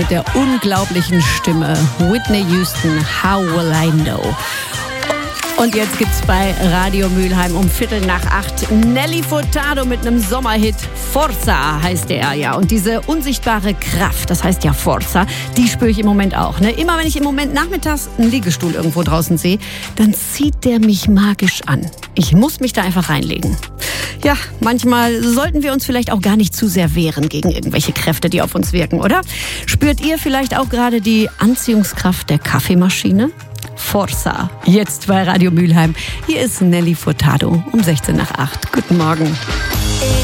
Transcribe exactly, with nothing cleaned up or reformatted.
Mit der unglaublichen Stimme Whitney Houston, How Will I Know? Und jetzt gibt's bei Radio Mülheim um Viertel nach acht Nelly Furtado mit einem Sommerhit. Forza heißt der, ja. Und diese unsichtbare Kraft, das heißt ja Forza, die spüre ich im Moment auch. Ne? Immer wenn ich im Moment nachmittags einen Liegestuhl irgendwo draußen sehe, dann zieht der mich magisch an. Ich muss mich da einfach reinlegen. Ja, manchmal sollten wir uns vielleicht auch gar nicht zu sehr wehren gegen irgendwelche Kräfte, die auf uns wirken, oder? Spürt ihr vielleicht auch gerade die Anziehungskraft der Kaffeemaschine? Forza, jetzt bei Radio Mülheim. Hier ist Nelly Furtado um sechzehn nach acht. Guten Morgen.